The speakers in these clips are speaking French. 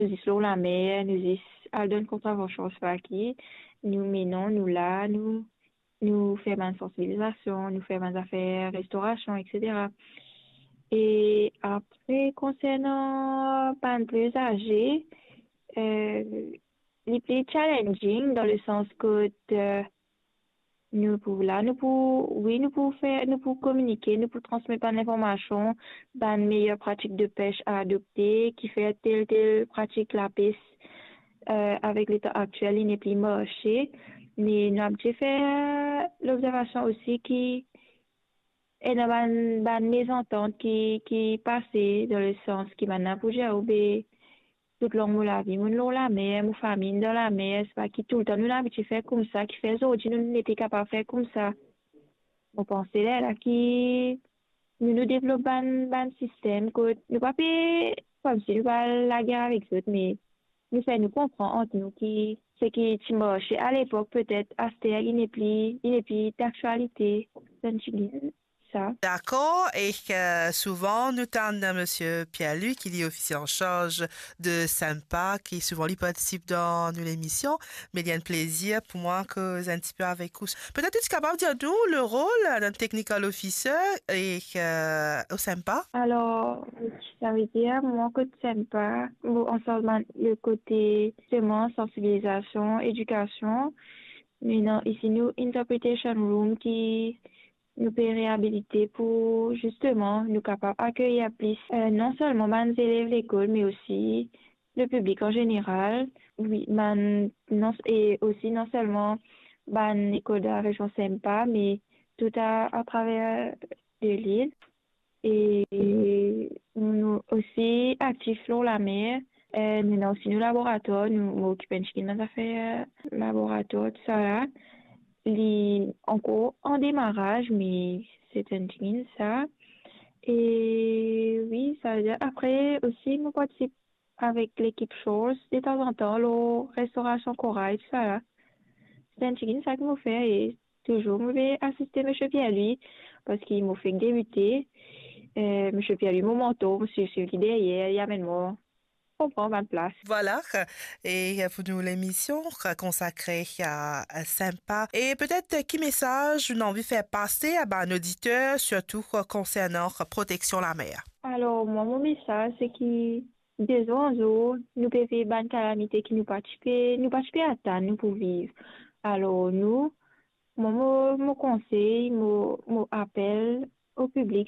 nous y sur la mer, nous y à donne contravention soit qui, nous menons, nous là, nous faisons une sensibilisation, nous faisons des affaires, restauration, etc. Et après, concernant les plus âgés, les plus challenging dans le sens que nous pouvons là, oui, nous pouvons faire, nous pouvons communiquer, nous pouvons transmettre l'information, une meilleure pratique de pêche à adopter, qui fait telle pratique la pêche avec l'état actuel, il n'est plus marché. Mais nous avons déjà fait l'observation aussi qui est dans une mésentente qui passait dans le sens qui maintenant pour gérer toute longue la vie, mon la mer, mon famille dans la mer, c'est pas qui tout le temps nous l'habitude faire comme ça, qui fait autres, nous n'étions capable de faire comme ça. On pensait là qui nous développons un système que nous pas comme si nous pas la guerre avec eux, mais nous fait nous comprendre entre nous qui ce qui marche. À l'époque, peut-être, Aster, il n'est plus d'actualité. Ça. D'accord, et souvent nous tendons Monsieur Pierre-Luc, qui est officier en charge de Sympa, qui souvent lui participe dans l'émission, mais il y a un plaisir pour moi que un petit peu avec vous. Peut-être es-tu capable de dire nous le rôle d'un technical officer et au Sympa? Alors, ça veut dire, moi, que tu n'aimes pas, ensemble, le côté, justement, sensibilisation, éducation. Mais non, ici, nous, interpretation room qui nous peut réhabiliter pour, justement, nous capables d'accueillir plus, non seulement les élèves de l'école, mais aussi le public en général. Oui, non, et aussi, non seulement, l'école de la région sympa, mais tout à travers de l'île. Et nous aussi actifs sur la mer. Nous avons aussi nos laboratoires, nous occupons de nos affaires laboratoire, tout ça là. Encore en démarrage, mais c'est un team, ça. Et oui, ça veut dire, après aussi, nous participons avec l'équipe Shores de temps en temps, la restauration corail, tout ça là. C'est un team, ça que nous fait et toujours, je vais assister M. Pierre, lui, parce qu'il m'a fait débuter. Monsieur Pierre, mon manteau, monsieur celui derrière, il y a moi. On prend ma place. Voilà, et pour nous l'émission consacrée à Sympa. Et peut-être quel message vous avez envie de faire passer à un auditeur, surtout concernant protection la mer. Alors, moi, mon message, c'est que des oiseaux, nous pouvons vivre une calamité qui nous participer à temps, nous pour vivre. Alors, nous, mon conseil, mon appel au public,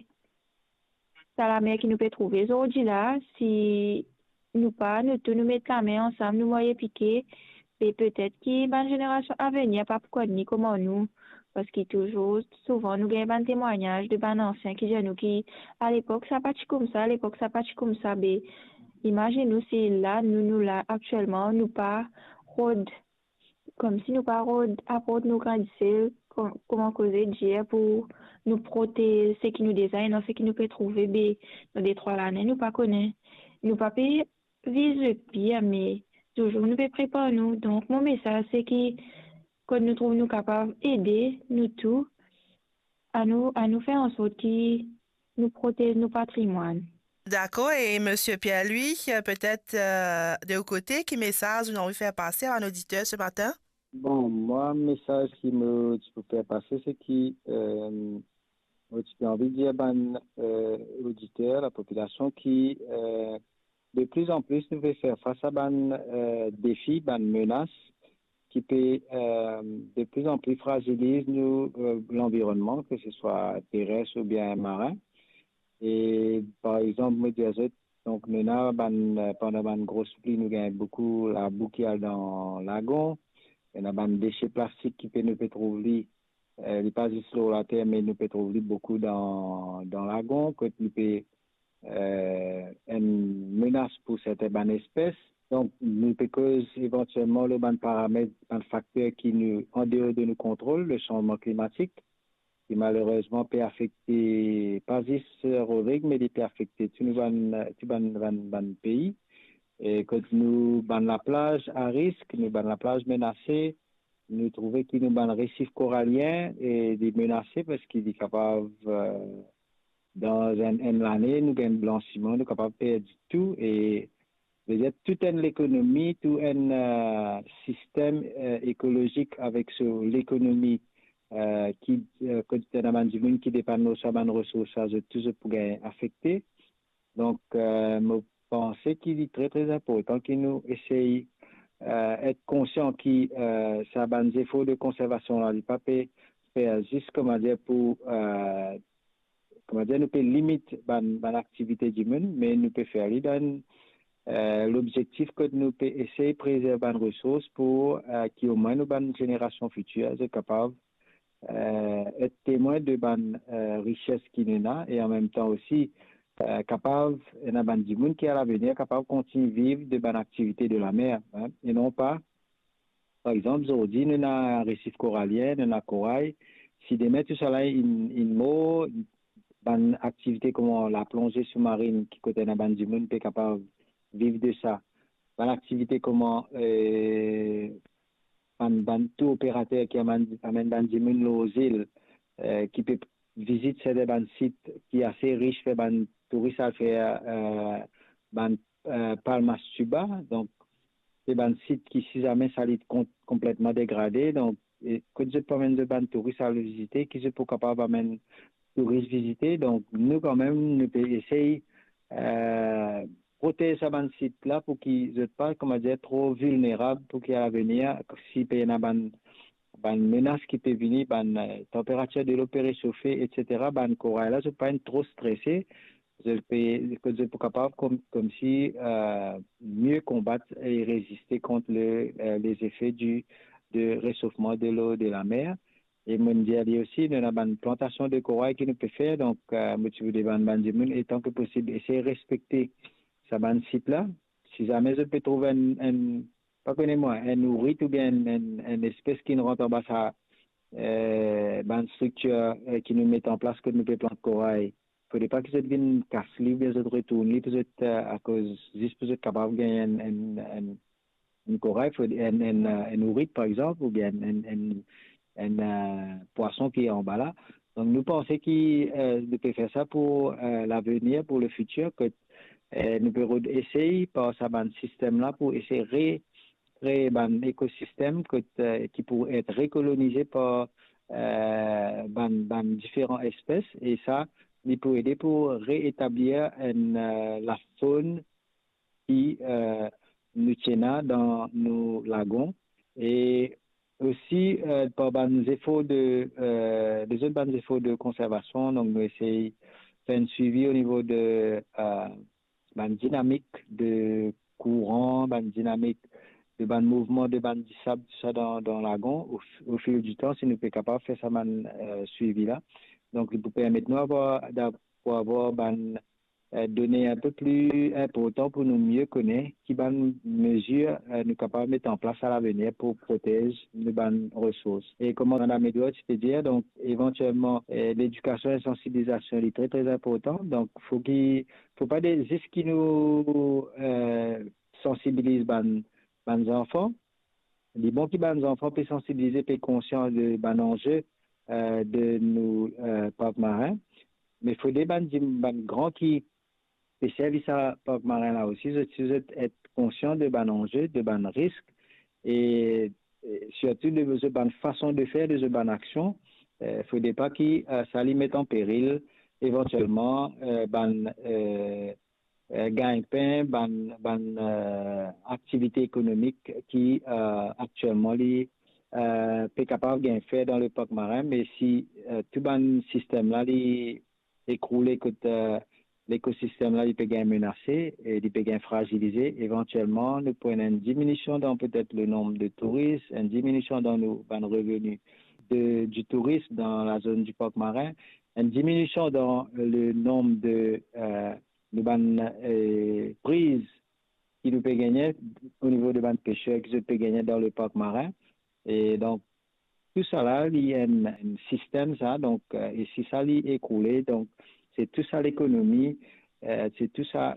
c'est la mer qui nous peut trouver. Aujourd'hui, là, si nous tous nous mettons la main ensemble, nous moyens piquer, et peut-être que la génération à venir, pas pourquoi ni comment nous, parce que toujours, souvent, nous gagnons un témoignage de ban anciens qui disent nous qui, à l'époque, ça pas comme ça, à l'époque, ça pas comme ça, mais imagine-nous si là, nous là, actuellement, nous pas, rôde, comme si nous pas rôde, apporte nous grandir, comment causer dire pour nous protéger ce qui nous désigne, ce qui nous peut trouver, dans des trois l'année, nous pas connaît. Nous pas vivre le pire, mais toujours nous peut préparer nous. Donc, mon message, c'est que, quand nous trouvons nous capables d'aider, nous tous, à nous faire en sorte que nous protéger nos patrimoines. D'accord, et Monsieur Pierre-Louis, peut-être de vos côtés, quel message vous avez envie de faire passer à un auditeur ce matin? Bon, moi, un message qui me tu peux faire passer, c'est qui tu peux envie de dire ben, auditeur, la population qui de plus en plus nous veut faire face à ben défis, ben menaces qui peut de plus en plus fragilise nous l'environnement, que ce soit terrestre ou bien marin. Et par exemple, me disais, donc nous avons pendant une grosse pluie, nous gagnons beaucoup la boue qui est dans le lagon. Il y a des déchets plastiques qui peut nous peut trouver, pas juste sur la terre, mais nous peut trouver beaucoup dans le lagon, que nous peut une menace pour certaines espèces. Donc, nous peut cause éventuellement le ban paramètre, un facteur qui nous, en dehors de nos contrôles, le changement climatique, qui malheureusement peut affecter, pas juste Rodrigue, mais il peut affecter tout le pays. Et quand nous ban la plage à risque, nous ban la plage menacée, nous trouvons qu'il nous ban récif corallien et des menacés parce qu'il est capable, dans une année, nous gagnons blanchiment, nous sommes capables de perdre tout et C'est-à-dire toute l'économie, tout un système écologique avec l'économie qui qui dépend de nos ressources, tout ça pourrait affecter. Donc, je pense qu'il est très, très important que nous essayions être conscients que ça a des efforts de conservation là, il pas faire juste, comment dire, pour, comment dire, nous peut limiter l'activité du monde, mais nous peut faire l'objectif que nous peut essayer de préserver les ressources pour qu'au moins nos générations futures soient capables être témoins de la richesse qu'il y a et en même temps aussi capable, il y a du monde qui à l'avenir capable de continuer à vivre de bonnes activités de la mer hein, et non pas, par exemple, aujourd'hui, nous avons un récif corallien, nous avons un corail. Si demain tout ça là, une mot, une activité comme la plongée sous-marine qui côté dans du monde est capable de vivre de ça. Une activité comme un tout opérateur qui amène dans du monde aux îles, qui peut visiter certains sites qui sont assez riches, fait des touristes à faire Palmas Tuba. Donc, c'est un site qui, si jamais ça est complètement dégradé, donc, que je peux amener de touristes à le visiter, qui je peux capable d'amener touristes visiter. Donc, nous, quand même, nous pouvons essayer protéger ce site-là pour qu'ils ne soient pas, comment dire, trop vulnérables pour qu'il y ait à venir, s'il y a une menace qui peut venir, une température de l'eau peut réchauffer, etc. Un corail là, je ne peux pas être trop stressé. Je peux capable comme si mieux combattre et résister contre les effets de réchauffement de l'eau de la mer. Et mondial aussi, nous avons une plantation de corail qui nous peut faire. Donc, motivé des bandes et tant que possible, essayer de respecter ce site-là. Si jamais je peux trouver pas connais-moi, un nourrit ou bien une espèce qui nous rentre en bas ça, une structure qui nous met en place que nous peut planter corail. Il ne faudrait pas que ça devienne casse-lit, bien ça retourne, peut-être à cause, juste pour être capable de gagner un corail, un nourrit par exemple, ou bien un poisson qui est en bas là. Donc nous pensons qu'on peut faire ça pour l'avenir, pour le futur, que nous pouvons essayer par ce système-là pour essayer de créer un écosystème qui pourrait être récolonisé par différentes espèces et ça, il peut aider pour réétablir la faune qui nous tient dans nos lagons et aussi par des efforts des autres efforts de conservation. Donc, nous essayons de faire un suivi au niveau de dynamique de courant, dynamique de mouvement de du sable, tout ça dans le lagon au fil du temps, si nous sommes capables de faire ça suivi là. Donc, il peut permettre nous d'avoir données un peu plus importantes pour nous mieux connaître qui bonnes mesures nous capables de mettre en place à l'avenir pour protéger nos bonnes ressources. Et comment on améliore, je peux dire, donc éventuellement l'éducation et la sensibilisation est très très important. Donc faut pas juste qu'ils nous sensibilisent les enfants. Les bons qui les enfants peuvent sensibiliser, peuvent être conscients de l'enjeu de nos parcs marins. Mais il faut des grands qui les services à parc marin là aussi, je être conscient de l'enjeu, de risques et surtout de la façon de faire, de la action. Il ne faudrait pas que ça les mette en péril éventuellement gagne-pain, activité économique qui actuellement peut capable de faire dans le parc marin, mais si tout le système là est écroulé, que l'écosystème là il peut être menacé et il peut être fragilisé, éventuellement nous prenons une diminution dans peut-être le nombre de touristes, une diminution dans nos revenus du tourisme dans la zone du parc marin, une diminution dans le nombre de prises qui nous peut gagner au niveau de bandes pêcheurs qui se peut gagner dans le parc marin. Et donc, tout ça là, il y a un système, ça, donc, et si ça est écoulé, donc, c'est tout ça l'économie, c'est tout ça,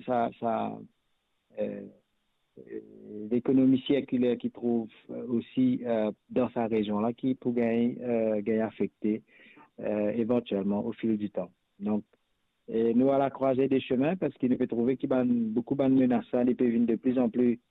l'économie circulaire qui trouve aussi dans sa région-là qui peut gagner affecté éventuellement au fil du temps. Donc, Et nous, à la croisée des chemins, parce qu'il nous peut trouver qu'il y a beaucoup de menaces, il peut venir de plus en plus